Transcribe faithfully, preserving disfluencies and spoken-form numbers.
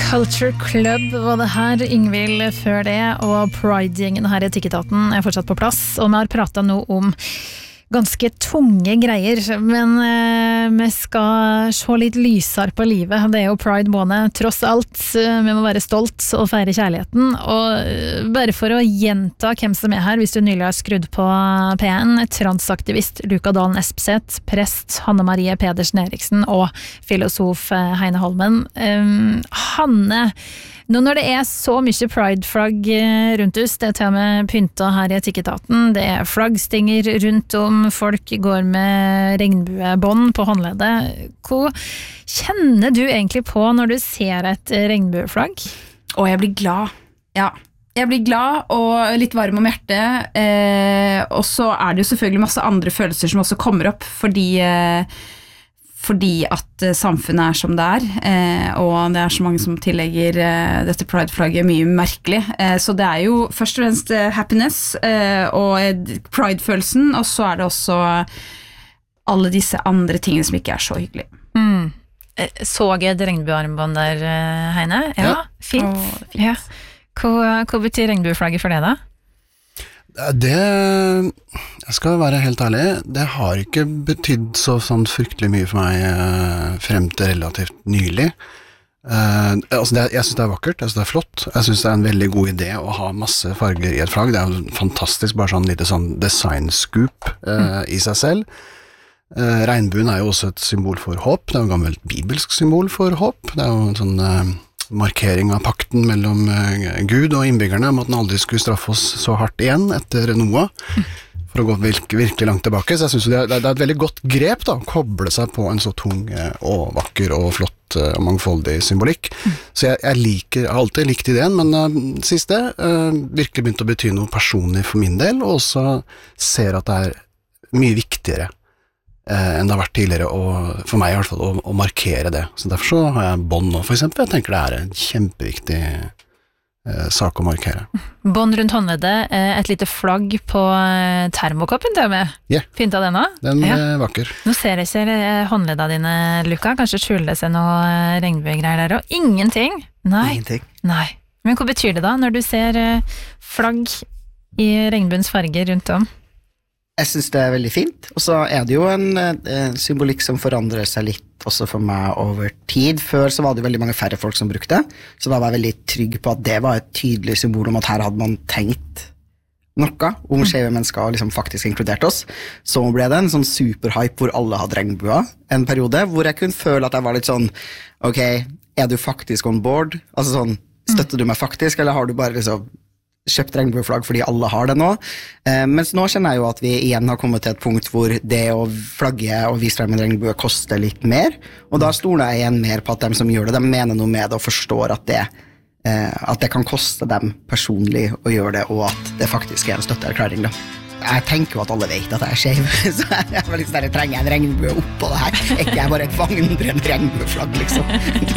Culture Club var det her, Ingvild før det, og Pride-gjengen her i Tikketaten er fortsatt på plass, og vi har pratet nå om ganske tunge greier, men eh, vi skal se litt lysere på livet. Det er jo Pride måned, tross alt. Vi må være stolt og feire kjærligheten. Og bare for å gjenta hvem som er her, hvis du nylig har skrudd på P en, transaktivist Luka Dalen Espeseth, prest Hanne Marie Pedersen Eriksen og filosof Heine Holmen. Um, Hanne, nå når det er så mye Pride-flagg rundt oss, det er til og med pynta her i Tikketaten, det er flaggstinger rundt om, folk går med regnbuebånd på håndleddet. Hva kjenner du egentlig på når du ser et regnbueflagg? Og jeg blir glad, ja. Jeg blir glad og litt varm om hjertet, eh, og så er det jo selvfølgelig masse andre følelser som også kommer opp, fordi... Eh, fordi at samfunnet er som det er, eh, og det er så mange som tillegger eh, dette Pride-flagget mye merkelig. Eh, så det er jo først og fremst eh, happiness eh, og Pride-følelsen, og så er det også alle disse andre tingene som ikke er så hyggelige. Mm. Så jeg et regnbuearmbånd der, Heine? Ja, ja. Fint. Åh, fint. Ja. Hva, hva betyr regnbueflagget for deg da? Det, jeg skal være helt ærlig, det har ikke betydd så sånn fryktelig mye for meg frem til relativt nylig. Uh, altså det, jeg synes det er vakkert, jeg synes det er flott, jeg synes det er en veldig god idé å ha masse farger i et flagg. Det er jo fantastisk, bare sånn lite sånn design-scoop uh, i seg selv. Uh, regnbuen er jo også et symbol for håp, det er jo et gammelt bibelsk symbol for håp. Det er jo en sånn... Uh, markering av pakten mellom uh, Gud og innbyggerne om at den aldri skulle straffe oss så hardt igjen etter Noah, for å gå virke, virkelig langt tilbake. Så jeg synes det er, det er et veldig godt grep da, å koble seg på en så tung uh, og vakker og flott uh, og mangfoldig symbolikk. Mm. Så jeg, jeg liker, jeg har alltid likt ideen, men uh, siste uh, virkelig begynte å bety noe personlig for min del, og også ser at det er mye viktigere enn det har vært tidligere, og for meg i hvert fall, å, å markere det. Så derfor så har jeg bånd nå, for eksempel. Jeg tenker det er en kjempeviktig eh, sak å markere. Bånd rundt håndleddet, et lite flagg på termokoppen til og med. Yeah. Pynta den også? Den ja. er vakker. Nå ser jeg ikke håndledda dine, Luka. Kanskje skjuler det seg noe regnbuegreier der, og ingenting? Nei. Ingenting. Nei. Men hva betyr det da, når du ser flagg i regnbuens farger rundt om? Jeg synes det er veldig fint, og så er det jo en, en symbolikk som forandrer seg litt også for meg over tid. Før så var det veldig mange færre folk som brukte det, så da var jeg veldig trygg på at det var et tydelig symbol om at her hadde man tenkt noe om skjeve mennesker og liksom faktisk inkludert oss. Så ble det en sånn superhype hvor alle hadde regnbua en periode, hvor jeg kunne føle at jeg var litt sånn, ok, er du faktisk on board? Altså sånn, støtter du meg faktisk, eller har du bare liksom kjøpt regnbueflagg fordi alle har det nå, eh, mens nå kjenner jeg jo at vi igjen har kommet til et punkt hvor det å flagge og vise frem en regnbue koster litt mer, og da stoler jeg igjen mer på at de som gjør det, de mener noe med det og forstår at det, eh, at det kan koste dem personlig å gjøre det, og at det faktisk er en støtteerklæring da. Jeg tenker jo at alle vet at jeg er skjev, så jeg var litt sånn der, jeg trenger en regnbue oppå det her, ikke jeg bare et vandrende regnbueflagg liksom.